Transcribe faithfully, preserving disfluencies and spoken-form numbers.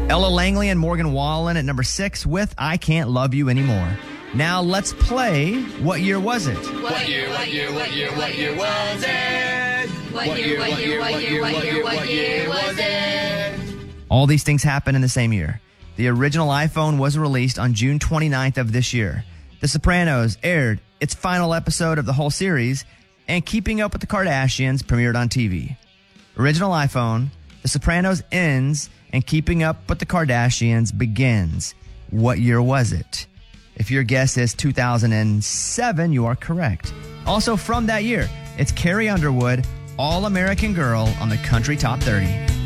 Ella Langley and Morgan Wallen at number six with I Can't Love You Anymore. Now let's play What Year Was It? What year, what year, what year, what year was it? What year, what year, what year, what year, what year was it? All these things happened in the same year. The original iPhone was released on June twenty-ninth of this year. The Sopranos aired its final episode of the whole series, and Keeping Up with the Kardashians premiered on T V. Original iPhone, The Sopranos ends, and Keeping Up with the Kardashians begins. What year was it? If your guess is two thousand seven, you are correct. Also from that year, it's Carrie Underwood, All American Girl on the Country Top thirty.